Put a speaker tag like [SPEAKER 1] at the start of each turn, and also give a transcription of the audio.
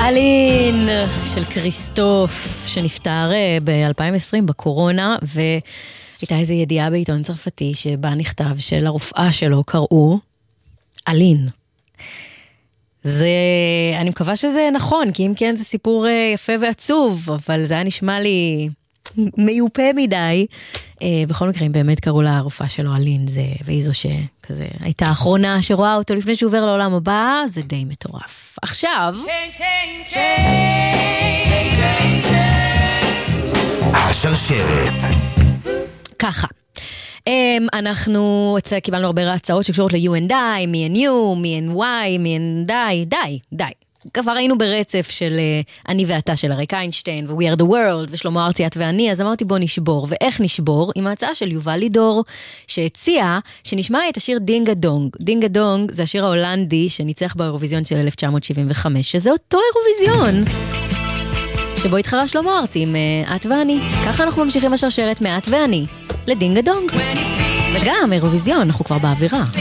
[SPEAKER 1] אלין של קריסטוף שנפטר ב-2020 בקורונה, והייתה איזו ידיעה בעיתון צרפתי שבה נכתב שלרופאה שלו קראו אלין. אני מקווה שזה נכון, כי אם כן זה סיפור יפה ועצוב, אבל זה היה נשמע לי מיופה מדי. בכל מקרה, אם באמת קראו לה הרופאה שלו אלין, והיא זו שכזה הייתה האחרונה שרואה אותו לפני שהוא עובר לעולם הבא, זה די מטורף. עכשיו
[SPEAKER 2] השרשרת.
[SPEAKER 1] ככה, אנחנו קיבלנו הרבה הצעות שקשורות ל-You and I, Me and You, Me and Y, Me and די. כבר היינו ברצף של אני ואתה של אריק איינשטיין, ו-We are the world, ושלמה ארצי את ואני, אז אמרתי בוא נשבור. ואיך נשבור? עם ההצעה של יובל לידור, שהציע שנשמע את השיר דינגה דונג. דינגה דונג זה השיר ההולנדי שניצח באירוויזיון של 1975, שזה אותו אירוויזיון שבו התחרה שלמה ארצי עם את ואני. ככה אנחנו ממשיכים השרשרת מאת ואני לדינגה דונג. וגם אירוויזיון, אנחנו כבר באווירה.